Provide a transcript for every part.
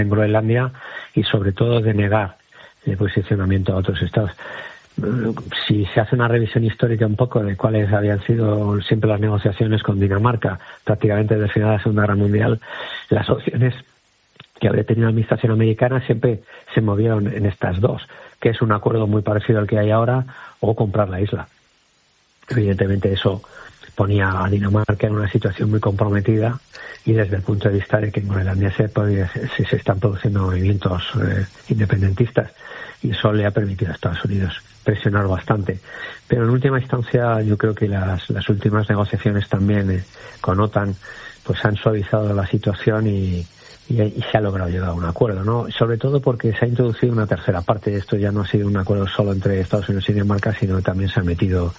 en Groenlandia y sobre todo de negar el posicionamiento a otros estados. Si se hace una revisión histórica un poco de cuáles habían sido siempre las negociaciones con Dinamarca, prácticamente desde el final de la Segunda Guerra Mundial, las opciones que había tenido la administración americana siempre se movieron en estas dos, que es un acuerdo muy parecido al que hay ahora o comprar la isla. Evidentemente eso ponía a Dinamarca en una situación muy comprometida y desde el punto de vista de que en Groenlandia se están produciendo movimientos independentistas y eso le ha permitido a Estados Unidos presionar bastante. Pero en última instancia yo creo que las últimas negociaciones también con OTAN pues han suavizado la situación y se ha logrado llegar a un acuerdo, ¿no? Sobre todo porque se ha introducido una tercera parte. Esto ya no ha sido un acuerdo solo entre Estados Unidos y Dinamarca, sino que también se ha metido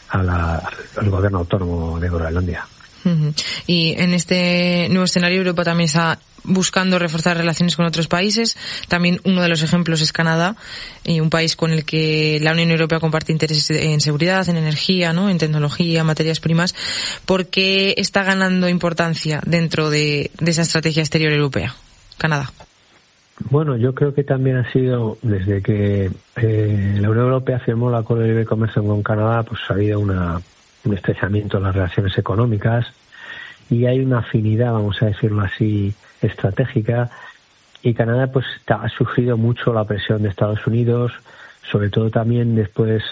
al gobierno autónomo de Groenlandia. Uh-huh. Y en este nuevo escenario Europa también está buscando reforzar relaciones con otros países. También uno de los ejemplos es Canadá, un país con el que la Unión Europea comparte intereses en seguridad, en energía, ¿no? En tecnología, materias primas. ¿Por qué está ganando importancia dentro de esa estrategia exterior europea, Canadá? Bueno, yo creo que también ha sido desde que la Unión Europea firmó el Acuerdo de Libre Comercio con Canadá, pues ha habido un estrechamiento en las relaciones económicas y hay una afinidad, vamos a decirlo así, estratégica, y Canadá pues ha sufrido mucho la presión de Estados Unidos, sobre todo también después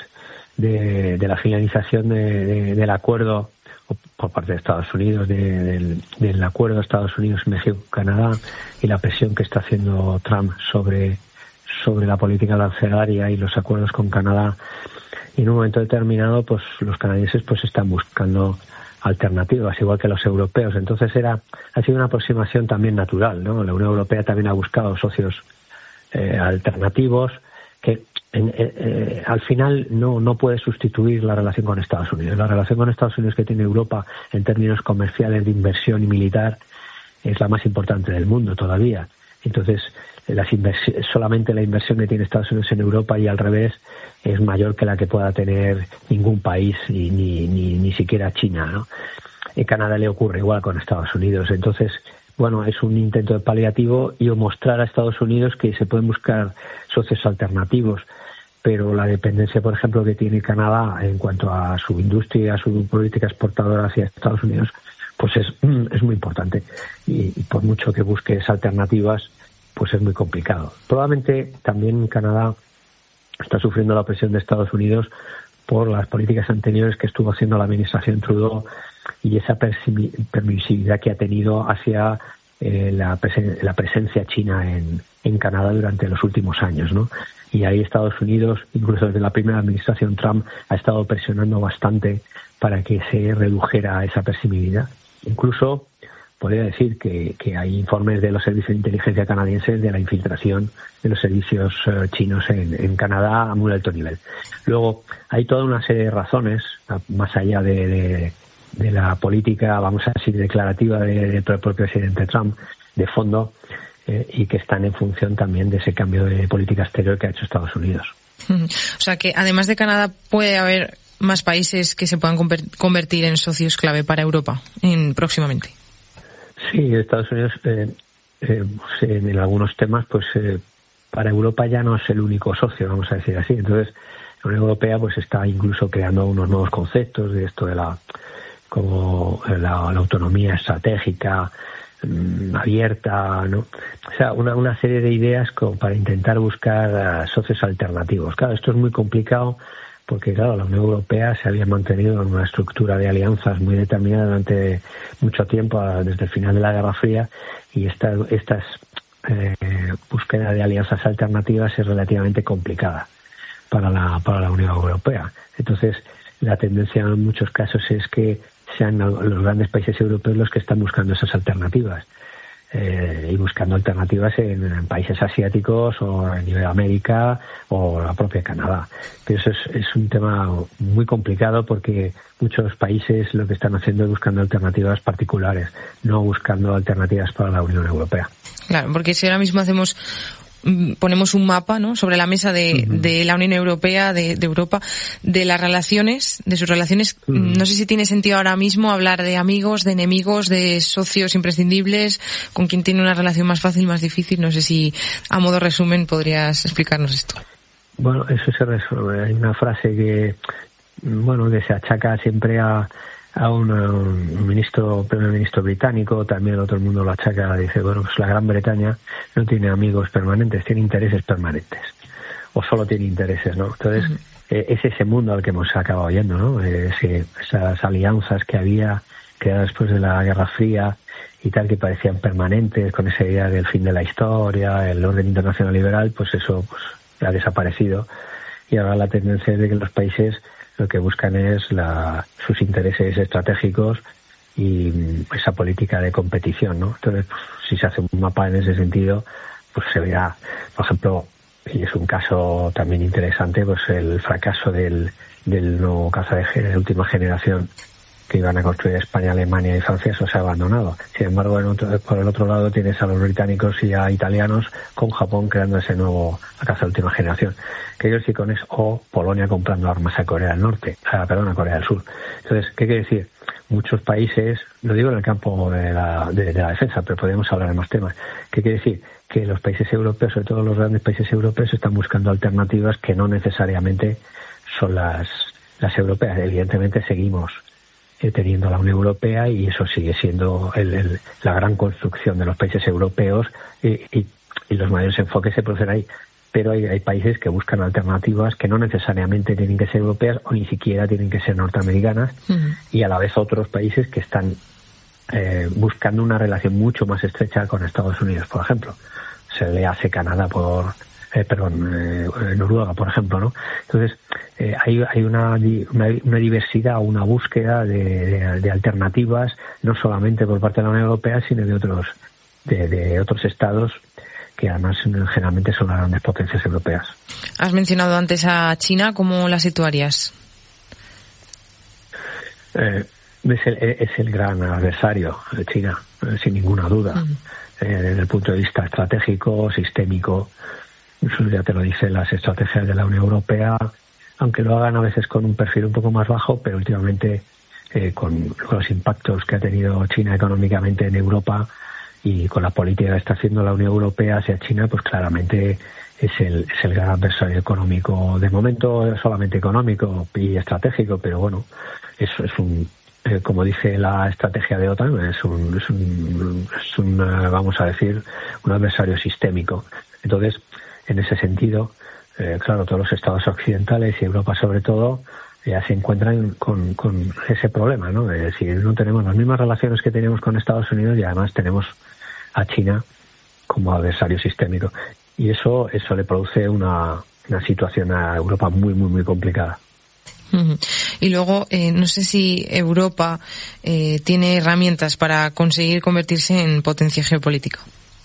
de la finalización del acuerdo por parte de Estados Unidos, del acuerdo Estados Unidos-México-Canadá y la presión que está haciendo Trump sobre la política arancelaria y los acuerdos con Canadá. Y en un momento determinado pues los canadienses pues están buscando alternativas, igual que los europeos. Entonces ha sido una aproximación también natural, ¿no? La Unión Europea también ha buscado socios alternativos que al final no puede sustituir la relación con Estados Unidos. La relación con Estados Unidos que tiene Europa en términos comerciales, de inversión y militar es la más importante del mundo todavía. Entonces solamente la inversión que tiene Estados Unidos en Europa y al revés es mayor que la que pueda tener ningún país, ni siquiera China, ¿no? En Canadá le ocurre igual con Estados Unidos. Entonces, bueno, es un intento de paliativo y mostrar a Estados Unidos que se pueden buscar socios alternativos, pero la dependencia, por ejemplo, que tiene Canadá en cuanto a su industria, a su política exportadora hacia Estados Unidos, pues es muy importante. Y por mucho que busques alternativas, pues es muy complicado. Probablemente también Canadá está sufriendo la presión de Estados Unidos por las políticas anteriores que estuvo haciendo la administración Trudeau y esa permisividad que ha tenido hacia la presencia china en Canadá durante los últimos años, ¿no? Y ahí Estados Unidos, incluso desde la primera administración Trump, ha estado presionando bastante para que se redujera esa permisividad. Incluso podría decir que hay informes de los servicios de inteligencia canadienses de la infiltración de los servicios chinos en Canadá a muy alto nivel. Luego, hay toda una serie de razones, más allá de la política, vamos a decir, declarativa del propio presidente Trump, de fondo, y que están en función también de ese cambio de política exterior que ha hecho Estados Unidos. O sea que, además de Canadá, puede haber más países que se puedan convertir en socios clave para Europa próximamente. Sí, Estados Unidos en algunos temas pues para Europa ya no es el único socio, vamos a decir así. Entonces la Unión Europea pues está incluso creando unos nuevos conceptos de esto de la autonomía estratégica abierta, ¿no? O sea, una serie de ideas como para intentar buscar socios alternativos. Claro, esto es muy complicado porque, claro, la Unión Europea se había mantenido en una estructura de alianzas muy determinada durante mucho tiempo, desde el final de la Guerra Fría, y estas búsqueda de alianzas alternativas es relativamente complicada para la Unión Europea. Entonces, la tendencia en muchos casos es que sean los grandes países europeos los que están buscando esas alternativas. Y buscando alternativas en países asiáticos o en Iberoamérica o la propia Canadá. Pero eso es un tema muy complicado porque muchos países lo que están haciendo es buscando alternativas particulares, no buscando alternativas para la Unión Europea. Claro, porque si ahora mismo hacemos ponemos un mapa, ¿no?, sobre la mesa de la Unión Europea, de Europa, de las relaciones, de sus relaciones. No sé si tiene sentido ahora mismo hablar de amigos, de enemigos, de socios imprescindibles, con quien tiene una relación más fácil, más difícil. No sé si, a modo resumen, podrías explicarnos esto. Bueno, eso se resuelve. Hay una frase que se achaca siempre a un primer ministro británico, también todo el mundo lo achaca, dice, pues la Gran Bretaña no tiene amigos permanentes, tiene intereses permanentes, o solo tiene intereses, ¿no? Entonces, es ese mundo al que hemos acabado yendo, ¿no? Esas alianzas que había creadas después de la Guerra Fría y tal, que parecían permanentes, con esa idea del fin de la historia, el orden internacional liberal, pues eso ha desaparecido, y ahora la tendencia es de que los países lo que buscan es sus intereses estratégicos y esa política de competición, ¿no? Entonces, si se hace un mapa en ese sentido, pues se verá, por ejemplo, y es un caso también interesante, pues el fracaso del nuevo caza de última generación que iban a construir España, Alemania y Francia, eso se ha abandonado. Sin embargo, por el otro lado tienes a los británicos y a italianos con Japón creando ese nuevo caza de última generación. Que ellos sí con eso, o Polonia comprando armas a Corea del Norte, a Corea del Sur. Entonces, ¿qué quiere decir? Muchos países, lo digo en el campo de la defensa, pero podemos hablar de más temas. ¿Qué quiere decir? Que los países europeos, sobre todo los grandes países europeos, están buscando alternativas que no necesariamente son las europeas. Evidentemente seguimos teniendo la Unión Europea y eso sigue siendo la gran construcción de los países europeos y los mayores enfoques se producen ahí. Pero hay países que buscan alternativas que no necesariamente tienen que ser europeas o ni siquiera tienen que ser norteamericanas, y a la vez otros países que están buscando una relación mucho más estrecha con Estados Unidos, por ejemplo. Se le hace Canadá Noruega, por ejemplo, ¿no? Entonces, hay una diversidad, una búsqueda de alternativas, no solamente por parte de la Unión Europea, sino de otros estados que además generalmente son las grandes potencias europeas. Has mencionado antes a China, ¿cómo la situarías? Es el gran adversario de China, sin ninguna duda, desde el punto de vista estratégico, sistémico. Eso ya te lo dicen las estrategias de la Unión Europea, aunque lo hagan a veces con un perfil un poco más bajo, pero últimamente con los impactos que ha tenido China económicamente en Europa y con la política que está haciendo la Unión Europea hacia China, pues claramente es el gran adversario económico, de momento solamente económico y estratégico, pero bueno, eso es como dice la estrategia de OTAN, es un vamos a decir, un adversario sistémico. Entonces, en ese sentido, claro, todos los estados occidentales y Europa sobre todo ya se encuentran con ese problema, ¿no? Es decir, no tenemos las mismas relaciones que tenemos con Estados Unidos y además tenemos a China como adversario sistémico. Y eso le produce una situación a Europa muy, muy, muy complicada. Y luego, no sé si Europa tiene herramientas para conseguir convertirse en potencia geopolítica.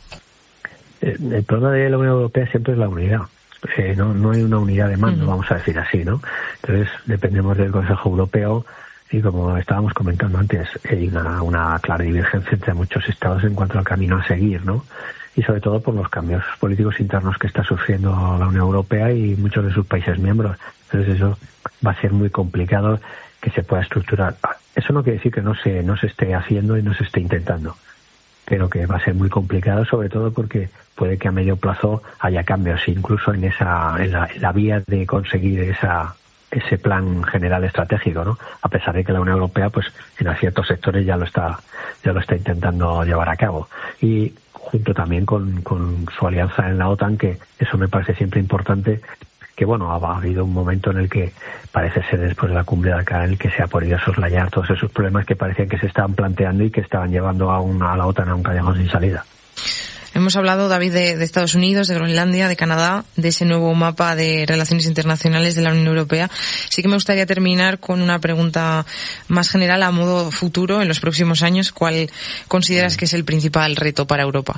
El problema de la Unión Europea siempre es la unidad. No hay una unidad de mando, vamos a decir así, ¿no? Entonces dependemos del Consejo Europeo y, como estábamos comentando antes, hay una clara divergencia entre muchos estados en cuanto al camino a seguir, ¿no? Y sobre todo por los cambios políticos internos que está sufriendo la Unión Europea y muchos de sus países miembros. Entonces eso va a ser muy complicado que se pueda estructurar. Eso no quiere decir que no se esté haciendo y no se esté intentando, pero que va a ser muy complicado, sobre todo porque puede que a medio plazo haya cambios, incluso en la vía de conseguir ese plan general estratégico, ¿no? A pesar de que la Unión Europea, pues en ciertos sectores ya lo está intentando llevar a cabo. Y junto también con su alianza en la OTAN, que eso me parece siempre importante, que bueno, ha habido un momento en el que parece ser después de la cumbre de Ankara en el que se ha podido soslayar todos esos problemas que parecían que se estaban planteando y que estaban llevando a la OTAN a un callejón sin salida. Hemos hablado, David, de Estados Unidos, de Groenlandia, de Canadá, de ese nuevo mapa de relaciones internacionales de la Unión Europea. Sí que me gustaría terminar con una pregunta más general a modo futuro, en los próximos años. ¿Cuál consideras que es el principal reto para Europa?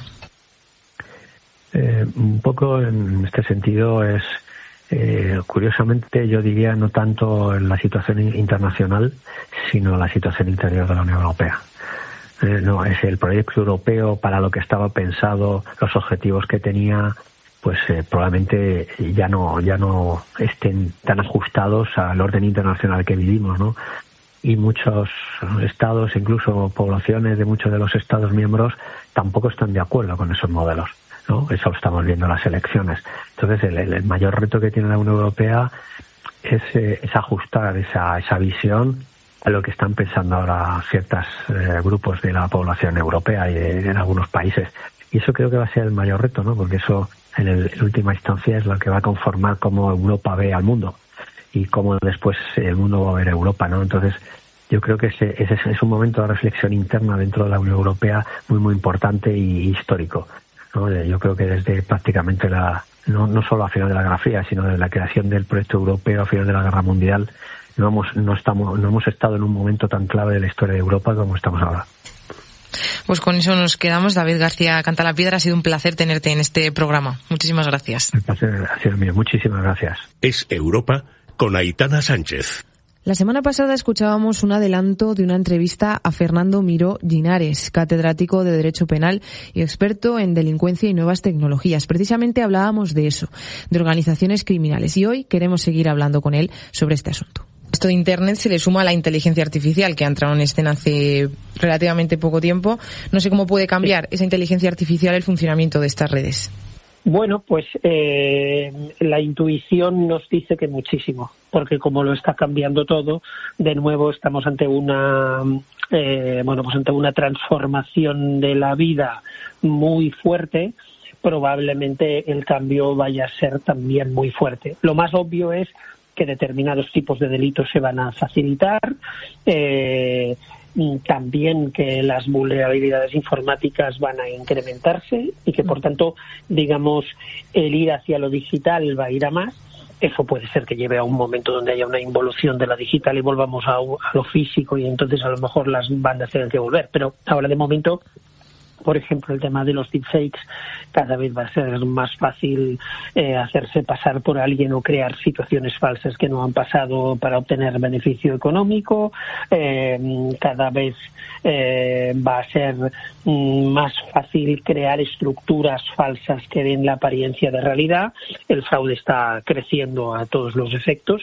Un poco en este sentido es, curiosamente, yo diría no tanto en la situación internacional, sino la situación interior de la Unión Europea. No, es el proyecto europeo para lo que estaba pensado, los objetivos que tenía, pues probablemente ya no estén tan ajustados al orden internacional que vivimos, ¿no? Y muchos estados, incluso poblaciones de muchos de los estados miembros, tampoco están de acuerdo con esos modelos, ¿no? Eso lo estamos viendo en las elecciones. Entonces, el mayor reto que tiene la Unión Europea es ajustar esa visión a lo que están pensando ahora ciertos grupos de la población europea y en algunos países. Y eso creo que va a ser el mayor reto, ¿no? Porque eso, en última instancia, es lo que va a conformar cómo Europa ve al mundo y cómo después el mundo va a ver a Europa, ¿no? Entonces, yo creo que ese es un momento de reflexión interna dentro de la Unión Europea muy, muy importante y histórico, ¿no? Yo creo que desde prácticamente no solo a final de la Guerra Fría, sino desde la creación del proyecto europeo a final de la Guerra Mundial, no hemos estado en un momento tan clave de la historia de Europa como estamos ahora. Pues con eso nos quedamos. David García Cantalapiedra, ha sido un placer tenerte en este programa. Muchísimas gracias. El placer ha sido mío. Muchísimas gracias. Es Europa con Aitana Sánchez. La semana pasada escuchábamos un adelanto de una entrevista a Fernando Miró Llinares, catedrático de Derecho Penal y experto en delincuencia y nuevas tecnologías. Precisamente hablábamos de eso, de organizaciones criminales, y hoy queremos seguir hablando con él sobre este asunto. Esto de Internet se le suma a la inteligencia artificial, que ha entrado en escena hace relativamente poco tiempo. No sé cómo puede cambiar esa inteligencia artificial el funcionamiento de estas redes. Bueno, pues la intuición nos dice que muchísimo, porque como lo está cambiando todo, de nuevo estamos ante ante una transformación de la vida muy fuerte. Probablemente el cambio vaya a ser también muy fuerte. Lo más obvio es que determinados tipos de delitos se van a facilitar, también que las vulnerabilidades informáticas van a incrementarse y que, por tanto, digamos, el ir hacia lo digital va a ir a más. Eso puede ser que lleve a un momento donde haya una involución de la digital y volvamos a lo físico, y entonces a lo mejor las bandas tengan que volver. Pero ahora, de momento, por ejemplo, el tema de los deepfakes, cada vez va a ser más fácil hacerse pasar por alguien o crear situaciones falsas que no han pasado para obtener beneficio económico. Cada vez va a ser más fácil crear estructuras falsas que den la apariencia de realidad. El fraude está creciendo a todos los efectos.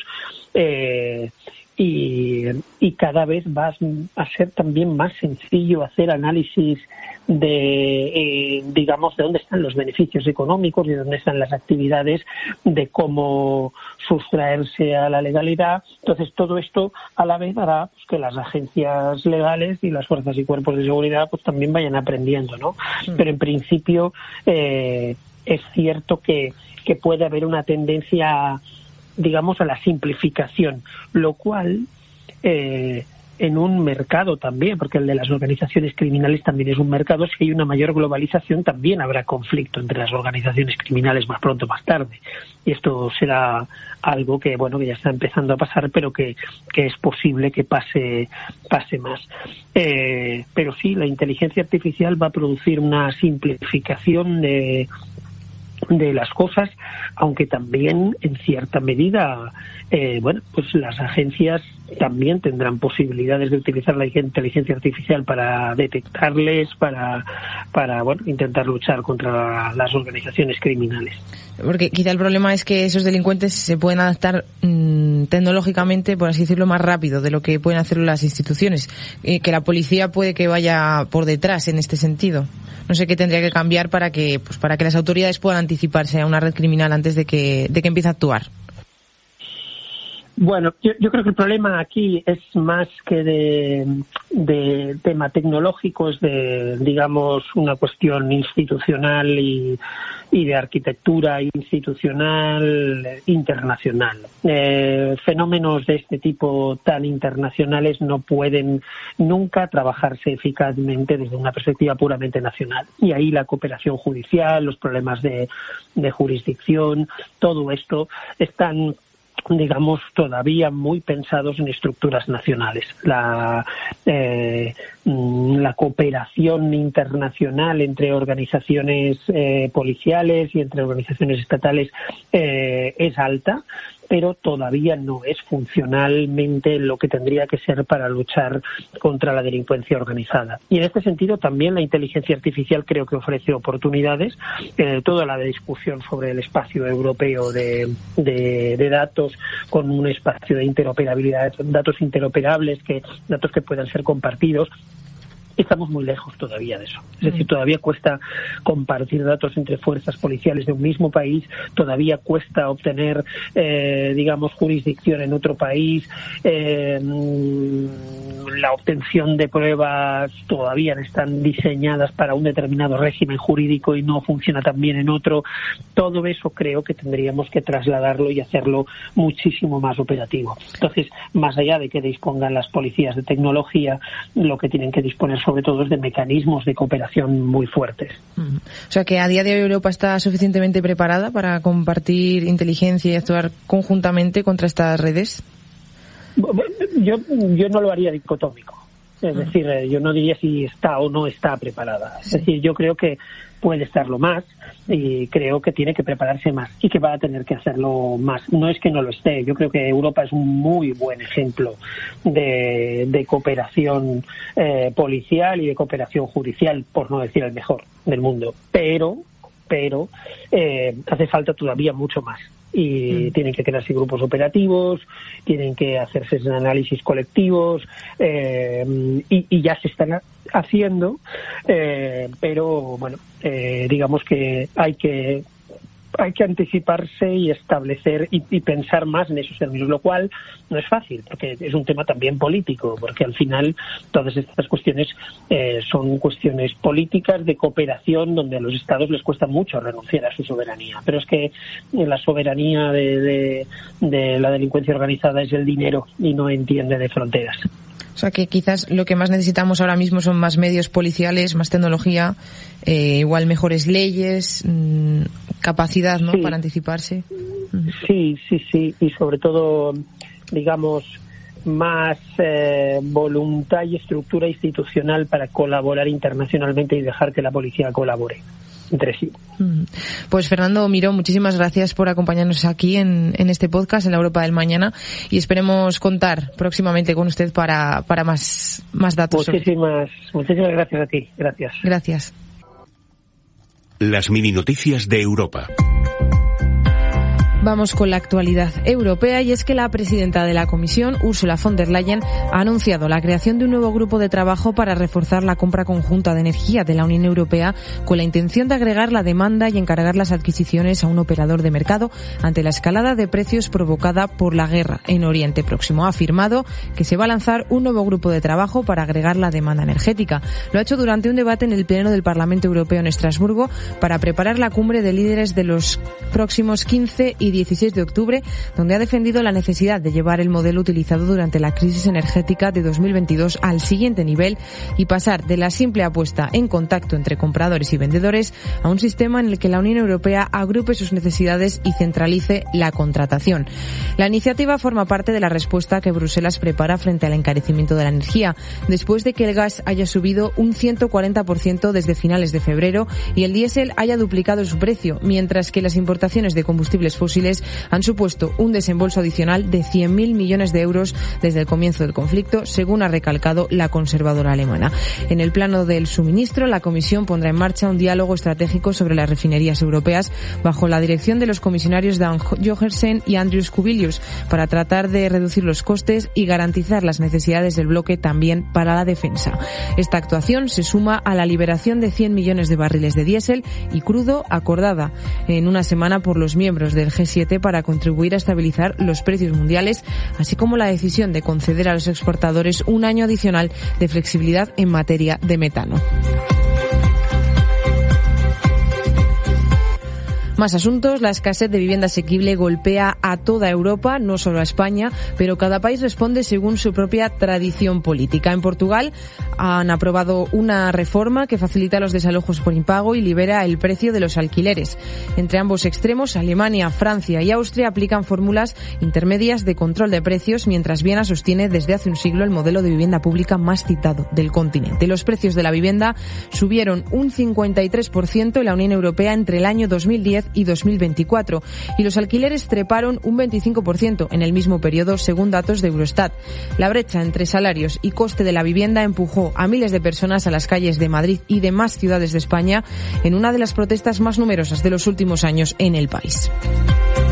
Y cada vez va a ser también más sencillo hacer análisis de dónde están los beneficios económicos, de dónde están las actividades, de cómo sustraerse a la legalidad. Entonces, todo esto a la vez hará pues, que las agencias legales y las fuerzas y cuerpos de seguridad pues también vayan aprendiendo, ¿no? Pero en principio es cierto que puede haber una tendencia, digamos, a la simplificación, lo cual en un mercado también, porque el de las organizaciones criminales también es un mercado, si hay una mayor globalización también habrá conflicto entre las organizaciones criminales más pronto o más tarde, y esto será algo que ya está empezando a pasar, pero que es posible que pase más. Pero sí, la inteligencia artificial va a producir una simplificación de las cosas, aunque también en cierta medida pues las agencias también tendrán posibilidades de utilizar la inteligencia artificial para detectarles, para intentar luchar contra las organizaciones criminales. Porque quizá el problema es que esos delincuentes se pueden adaptar tecnológicamente, por así decirlo, más rápido de lo que pueden hacerlo las instituciones, que la policía puede que vaya por detrás en este sentido. No sé qué tendría que cambiar para que las autoridades puedan anticiparse a una red criminal antes de que empiece a actuar. Bueno, yo creo que el problema aquí es más que de tema tecnológico, es de, digamos, una cuestión institucional y de arquitectura institucional internacional. Fenómenos de este tipo tan internacionales no pueden nunca trabajarse eficazmente desde una perspectiva puramente nacional. Y ahí la cooperación judicial, los problemas de jurisdicción, todo esto están, digamos, todavía muy pensados en estructuras nacionales. La cooperación internacional entre organizaciones policiales y entre organizaciones estatales es alta, pero todavía no es funcionalmente lo que tendría que ser para luchar contra la delincuencia organizada. Y en este sentido también la inteligencia artificial creo que ofrece oportunidades. Toda la discusión sobre el espacio europeo de datos, con un espacio de interoperabilidad, datos interoperables, datos que puedan ser compartidos. Estamos muy lejos todavía de eso. Es decir, todavía cuesta compartir datos entre fuerzas policiales de un mismo país, todavía cuesta obtener, jurisdicción en otro país, la obtención de pruebas todavía están diseñadas para un determinado régimen jurídico y no funciona tan bien en otro. Todo eso creo que tendríamos que trasladarlo y hacerlo muchísimo más operativo. Entonces, más allá de que dispongan las policías de tecnología, lo que tienen que disponer sobre todo es de mecanismos de cooperación muy fuertes. O sea que a día de hoy Europa está suficientemente preparada para compartir inteligencia y actuar conjuntamente contra estas redes. Yo no lo haría dicotómico. Es decir, yo no diría si está o no está preparada. Es decir, yo creo que puede estarlo más y creo que tiene que prepararse más y que va a tener que hacerlo más. No es que no lo esté. Yo creo que Europa es un muy buen ejemplo de cooperación policial y de cooperación judicial, por no decir el mejor del mundo. Pero hace falta todavía mucho más. Y tienen que crearse grupos operativos, tienen que hacerse análisis colectivos y ya se están haciendo, pero bueno, digamos que hay que anticiparse y establecer y pensar más en esos términos, lo cual no es fácil, porque es un tema también político, porque al final todas estas cuestiones son cuestiones políticas de cooperación donde a los Estados les cuesta mucho renunciar a su soberanía. Pero es que la soberanía de la delincuencia organizada es el dinero y no entiende de fronteras. O sea que quizás lo que más necesitamos ahora mismo son más medios policiales, más tecnología, igual mejores leyes, capacidad, ¿no? Sí. Para anticiparse. Sí. Y sobre todo, digamos, más voluntad y estructura institucional para colaborar internacionalmente y dejar que la policía colabore entre sí. Pues Fernando Miró, muchísimas gracias por acompañarnos aquí en este podcast, en la Europa del Mañana, y esperemos contar próximamente con usted para más datos. Muchísimas gracias a ti. Gracias. Las mini noticias de Europa. Vamos con la actualidad europea, y es que la presidenta de la Comisión, Ursula von der Leyen, ha anunciado la creación de un nuevo grupo de trabajo para reforzar la compra conjunta de energía de la Unión Europea, con la intención de agregar la demanda y encargar las adquisiciones a un operador de mercado ante la escalada de precios provocada por la guerra en Oriente Próximo. Ha afirmado que se va a lanzar un nuevo grupo de trabajo para agregar la demanda energética. Lo ha hecho durante un debate en el Pleno del Parlamento Europeo en Estrasburgo para preparar la cumbre de líderes de los próximos 15 y 16 de octubre, donde ha defendido la necesidad de llevar el modelo utilizado durante la crisis energética de 2022 al siguiente nivel y pasar de la simple apuesta en contacto entre compradores y vendedores a un sistema en el que la Unión Europea agrupe sus necesidades y centralice la contratación. La iniciativa forma parte de la respuesta que Bruselas prepara frente al encarecimiento de la energía, después de que el gas haya subido un 140% desde finales de febrero y el diésel haya duplicado su precio, mientras que las importaciones de combustibles fósiles han supuesto un desembolso adicional de 100.000 millones de euros desde el comienzo del conflicto, según ha recalcado la conservadora alemana. En el plano del suministro, la Comisión pondrá en marcha un diálogo estratégico sobre las refinerías europeas bajo la dirección de los comisarios Dan Jochersen y Andrius Kubilius para tratar de reducir los costes y garantizar las necesidades del bloque también para la defensa. Esta actuación se suma a la liberación de 100 millones de barriles de diésel y crudo acordada en una semana por los miembros del G7 para contribuir a estabilizar los precios mundiales, así como la decisión de conceder a los exportadores un año adicional de flexibilidad en materia de metano. Más asuntos. La escasez de vivienda asequible golpea a toda Europa, no solo a España, pero cada país responde según su propia tradición política. En Portugal han aprobado una reforma que facilita los desalojos por impago y libera el precio de los alquileres. Entre ambos extremos, Alemania, Francia y Austria aplican fórmulas intermedias de control de precios, mientras Viena sostiene desde hace un siglo el modelo de vivienda pública más citado del continente. Los precios de la vivienda subieron un 53% en la Unión Europea entre el año 2010 y 2024, y los alquileres treparon un 25% en el mismo periodo, según datos de Eurostat. La brecha entre salarios y coste de la vivienda empujó a miles de personas a las calles de Madrid y demás ciudades de España en una de las protestas más numerosas de los últimos años en el país.